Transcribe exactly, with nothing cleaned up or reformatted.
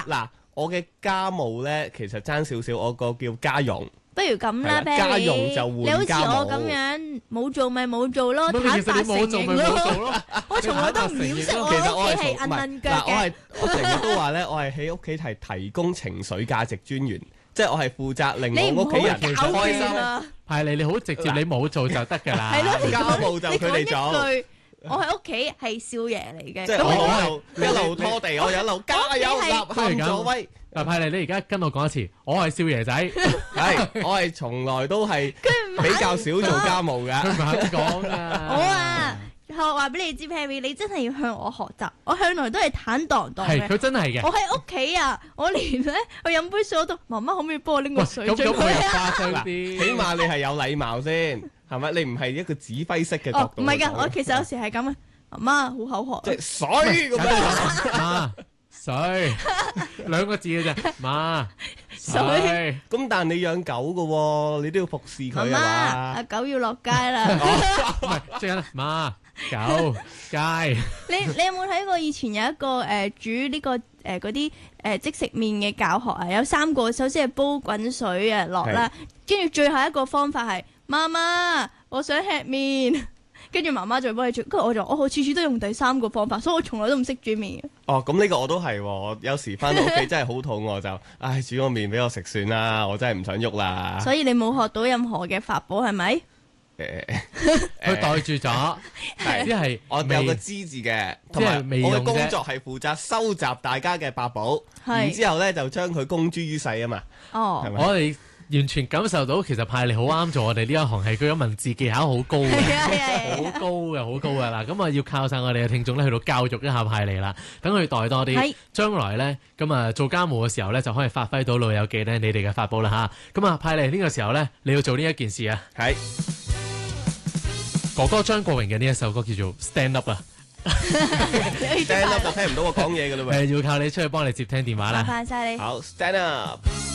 啊？嗱，我嘅家務咧，其實爭少少，我個叫家用。 不如咁啦，Benny， 家用就你好似換家務。 我咁樣冇做咪冇做咯， 咁坦白其實你冇承認做咪冇做咯。 咯。 我從來都唔掩飾我其實我屋企係係從唔係韌韌腳嗱，我嘅。 係我成日都話咧，我係喺屋企係提供情緒價值專員，即係我係負責令你唔好我屋企人搞開心。 亂啦， 派你你好直接，你冇做就得㗎啦。 係咯，你家講務就佢哋你講做一句，我喺屋企係少爺嚟嘅， 即係咁我就一路拖地，我一路加油吶喊助威。 嗱，派你你而家跟我講一次，我係少爺仔， 係我係從來都係比較少做家務佢㗎。 唔係咁講啊。 我啊，我話俾你知 Perry，你真係要向我學習。我向來都係坦蕩蕩係嘅。 佢真係嘅。 我喺屋企啊，我連咧我飲杯水我都，媽媽可唔可以幫我拎個水咁咁我又進去啊？ 誇張嗱， 啲。 起碼你係有禮貌先，係咪？你唔係一個指揮式嘅角哦， 度。 唔係㗎，我其實有時係咁嘅。媽媽好口渴啊， 即係水咁樣。 媽水兩個字嘅啫，媽水水。 咁但係你養狗嘅喎，你都要服侍佢媽媽啊阿嘛。 狗要落街啦。 唔係，即係媽狗街。 你你有冇睇過以前有一個誒、呃、煮呢、個誒嗰啲誒即食麵嘅教學啊？有三個，首先係煲滾水啊落啦，跟住最後一個方法係媽媽，我想吃麵，跟住媽媽就幫你煮。跟住我就我次次都用第三個方法，所以我從來都唔識煮麵嘅。 哦，咁呢個我都係喎。我有時翻到屋企真係好肚餓就，唉，煮個麵俾我食算啦，我真係唔想喐啦。 所以你冇學到任何嘅法寶係咪？ 誒， 佢袋住咗， 係即係我有未個知字嘅，同埋即係未我嘅用啫工作係負責收集大家嘅法寶， 係然之後咧就將佢公諸於世啊嘛， 哦係，咪？ 我哋完全感受到，其實派你好啱做我哋呢一行，係佢嘅文字技巧好高嘅。 係啊係啊係啊好高嘅，好高嘅啦！咁啊，要靠晒我哋嘅聽眾咧，去到教育一下派你啦，等佢袋多啲係， 將來咧咁啊做家務嘅時候咧，就可以發揮到老友記咧你哋嘅法寶啦吓。咁啊，派你呢個時候咧，你要做呢一件事啊！ 係哥哥張國榮嘅呢一首歌叫做《Stand Up》啊， stand up 就聽唔到我講嘢㗎啦誒要靠你出去幫你接聽電話麻啦。 煩晒你。 喎。好，stand up。